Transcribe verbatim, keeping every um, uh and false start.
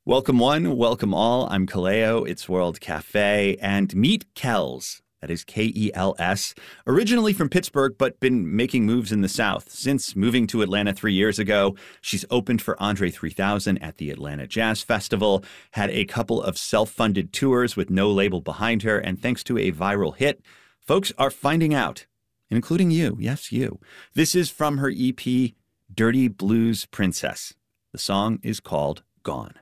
Welcome one, welcome all. I'm Kaleo, it's World Cafe, and meet Kels. That is K E L S. Originally from Pittsburgh, but been making moves in the South. Since moving to Atlanta three years ago, she's opened for Andre three thousand at the Atlanta Jazz Festival, had a couple of self-funded tours with no label behind her, and thanks to a viral hit, folks are finding out, including you. Yes, you. This is from her E P, Dirty Blues Princess. The song is called Gone.